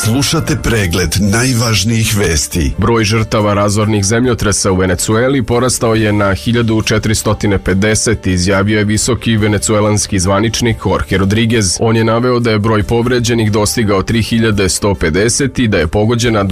Slušate pregled najvažnijih vesti. Broj žrtava razornih zemljotresa u Venecueli porastao je na 1450, izjavio je visoki venecuelanski zvaničnik Jorge Rodriguez. On je naveo da je broj povređenih dostigao 3150 i da je pogođena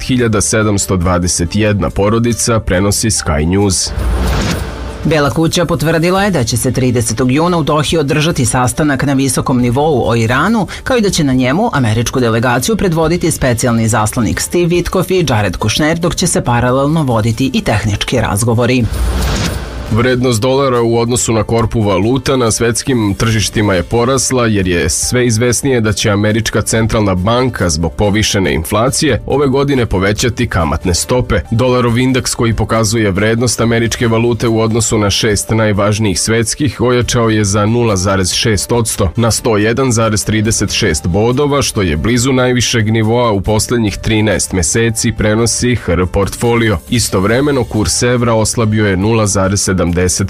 12.721 porodica, prenosi Sky News. Bela kuća potvrdila je da će se 30. juna u Dohi održati sastanak na visokom nivou o Iranu, kao i da će na njemu američku delegaciju predvoditi specijalni zaslanik Steve Witkoff i Jared Kushner, dok će se paralelno voditi i tehnički razgovori. Vrednost dolara u odnosu na korpu valuta na svetskim tržištima je porasla jer je sve izvesnije da će Američka centralna banka zbog povišene inflacije ove godine povećati kamatne stope. Dolarov indeks koji pokazuje vrednost američke valute u odnosu na 6 najvažnijih svetskih ojačao je za 0,6% na 101,36 bodova, što je blizu najvišeg nivoa u poslednjih 13 meseci, prenosi HR Portfolio. Istovremeno kurs evra oslabio je 0,75%.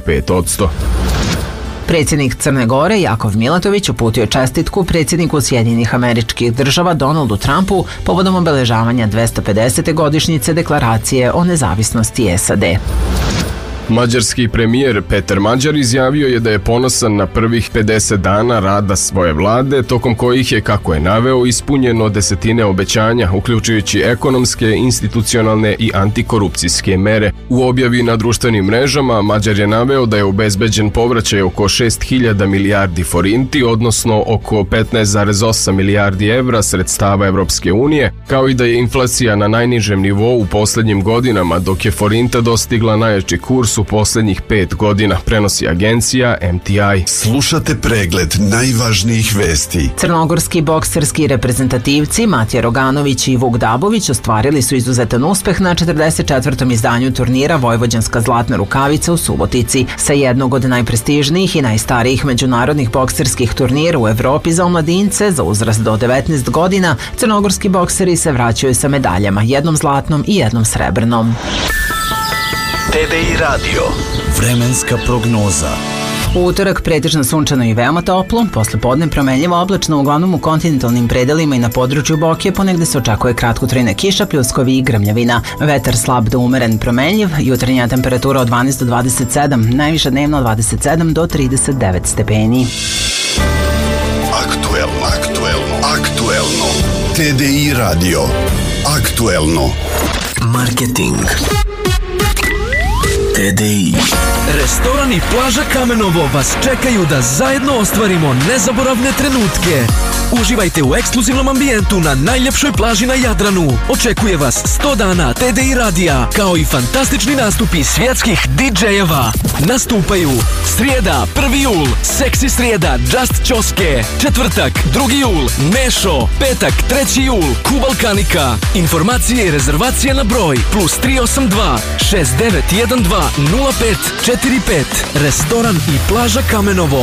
Predsjednik Crne Gore Jakov Milatović uputio čestitku predsjedniku Sjedinjenih Američkih Država Donaldu Trumpu povodom obeležavanja 250. godišnjice deklaracije o nezavisnosti SAD. Mađarski premijer Petar Mađar izjavio je da je ponosan na prvih 50 dana rada svoje vlade, tokom kojih je, kako je naveo, ispunjeno desetine obećanja, uključujući ekonomske, institucionalne i antikorupcijske mere. U objavi na društvenim mrežama Mađar je naveo da je obezbeđen povraćaj oko 6.000 milijardi forinti, odnosno oko 15,8 milijardi evra sredstava Evropske unije, kao i da je inflacija na najnižem nivou u poslednjim godinama, dok je forinta dostigla najjači kurs u poslednjih 5 godina, prenosi agencija MTI. Slušate pregled najvažnijih vesti. Crnogorski bokserski reprezentativci Matija Roganović i Vuk Dabović ostvarili su izuzetan uspeh na 44. izdanju turnira Vojvođanska zlatna rukavica u Subotici. Sa jednog od najprestižnijih i najstarijih međunarodnih bokserskih turnira u Evropi za omladince za uzrast do 19 godina, crnogorski bokseri se vraćaju sa medaljama, jednom zlatnom i jednom srebrnom. TDI Radio. Vremenska prognoza. U utorak pretežno sunčano i veoma toplo, posle podne promenljivo oblačno uglavnom u kontinentalnim predelima i na području Boke, ponegde se očekuje kratkotrajna kiša, pljuskovi i grmljavina. Vetar slab do umeren promenljiv, jutarnja temperatura od 12 do 27, najviša dnevna od 27 do 39 stepeni. Aktuelno. TDI Radio. Aktuelno. Marketing. TDI. Restoran i plaža Kamenovo vas čekaju da zajedno ostvarimo nezaboravne trenutke. Uživajte u ekskluzivnom ambijentu na najljepšoj plaži na Jadranu. Očekuje vas 100 dana TDI radija, kao i fantastični nastupi svjetskih DJ-eva. Nastupaju srijeda 1. jul, Seksi srijeda, Just Ćoske. Četvrtak 2. jul, Nešo. Petak 3. jul, Kubalkanika. Informacije i rezervacije na broj +382 6912 0545. Restoran i plaža Kamenovo.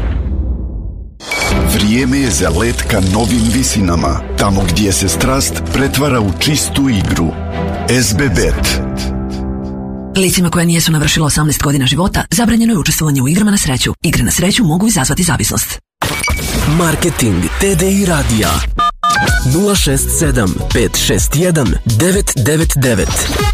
Vrijeme je za let ka novim visinama, tamo gdje se strast pretvara u čistu igru. SBBet. Licima koja nijesu navršila 18 godina života zabranjeno je učestvovanje u igrama na sreću. Igre na sreću mogu izazvati zavisnost. Marketing TDI radija 067 561 999.